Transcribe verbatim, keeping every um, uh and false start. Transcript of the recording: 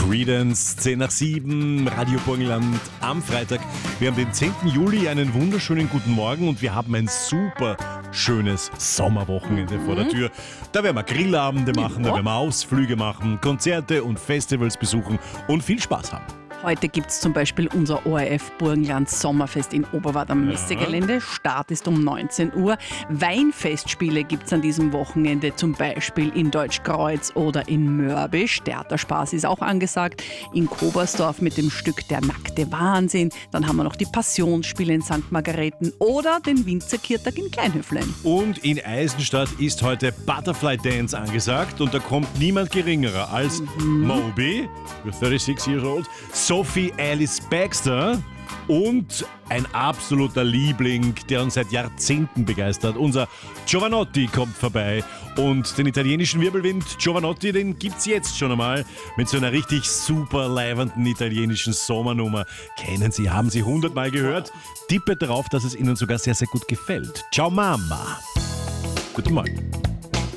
Creedence, zehn nach sieben, Radio Burgenland am Freitag. Wir haben den zehnten Juli, einen wunderschönen guten Morgen und wir haben ein super schönes Sommerwochenende mhm. vor der Tür. Da werden wir Grillabende machen, ja. da werden wir Ausflüge machen, Konzerte und Festivals besuchen und viel Spaß haben. Heute gibt es zum Beispiel unser O R F Burgenland Sommerfest in Oberwart am Messegelände. Start ist um neunzehn Uhr. Weinfestspiele gibt es an diesem Wochenende, zum Beispiel in Deutschkreuz oder in Mörbisch. Theaterspaß ist auch angesagt. In Kobersdorf mit dem Stück Der nackte Wahnsinn. Dann haben wir noch die Passionsspiele in Sankt Margareten oder den Winzerkirtag in Kleinhöflein. Und in Eisenstadt ist heute Butterfly Dance angesagt und da kommt niemand geringerer als mhm. Moby, sechsunddreißig years old, Sophie Alice Baxter und ein absoluter Liebling, der uns seit Jahrzehnten begeistert. Unser Giovanotti kommt vorbei und den italienischen Wirbelwind Giovanotti, den gibt's jetzt schon einmal mit so einer richtig super leibenden italienischen Sommernummer. Kennen Sie, haben Sie hundertmal gehört? Tippe darauf, dass es Ihnen sogar sehr, sehr gut gefällt. Ciao Mama. Guten Morgen.